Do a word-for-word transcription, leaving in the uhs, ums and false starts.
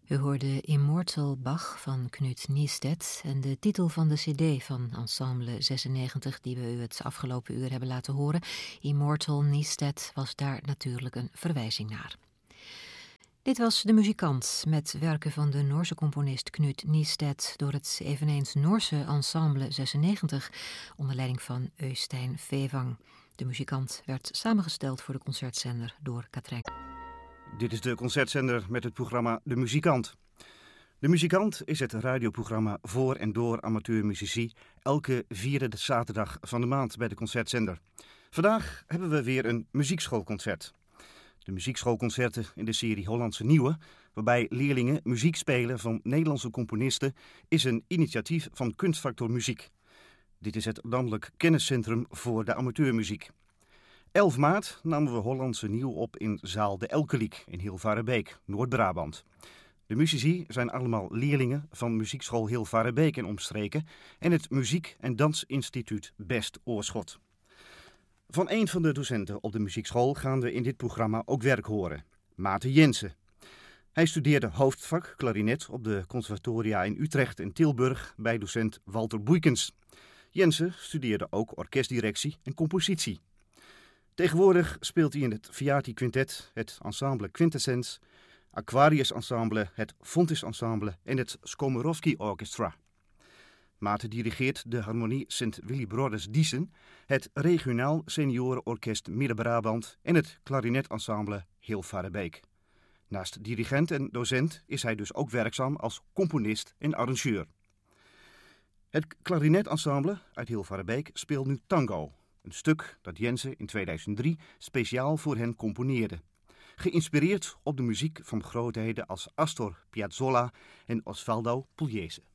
U hoorde Immortal Bach van Knut Niestedt en de titel van de cd van Ensemble zesennegentig die we u het afgelopen uur hebben laten horen, Immortal Niestedt, was daar natuurlijk een verwijzing naar. Dit was De Muzikant met werken van de Noorse componist Knut Niestedt door het eveneens Noorse Ensemble zesennegentig onder leiding van Øystein Fevang. De Muzikant werd samengesteld voor de concertzender door Katrijn. Dit is de concertzender met het programma De Muzikant. De Muzikant is het radioprogramma voor en door amateurmuzici elke vierde zaterdag van de maand bij de concertzender. Vandaag hebben we weer een muziekschoolconcert. De muziekschoolconcerten in de serie Hollandse Nieuwe, waarbij leerlingen muziek spelen van Nederlandse componisten, is een initiatief van Kunstfactor Muziek. Dit is het landelijk kenniscentrum voor de amateurmuziek. elf maart namen we Hollandse Nieuw op in zaal De Elkeliek in Hilvarenbeek, Noord-Brabant. De muzici zijn allemaal leerlingen van muziekschool Hilvarenbeek en omstreken en het Muziek- en Dansinstituut Best Oorschot. Van een van de docenten op de muziekschool gaan we in dit programma ook werk horen, Maarten Jensen. Hij studeerde hoofdvak klarinet op de conservatoria in Utrecht en Tilburg bij docent Walter Boeikens. Jensen studeerde ook orkestdirectie en compositie. Tegenwoordig speelt hij in het Viati Quintet, het ensemble Quintessence, Aquarius Ensemble, het Fontis Ensemble en het Skomorowski Orchestra. Maarten dirigeert de Harmonie Sint Willibrordus Diesen, het regionaal seniorenorkest Midden-Brabant en het klarinetensemble Hilvarenbeek. Naast dirigent en docent is hij dus ook werkzaam als componist en arrangeur. Het klarinetensemble uit Hilvarenbeek speelt nu tango, een stuk dat Jensen in tweeduizend drie speciaal voor hen componeerde. Geïnspireerd op de muziek van grootheden als Astor Piazzolla en Osvaldo Pugliese.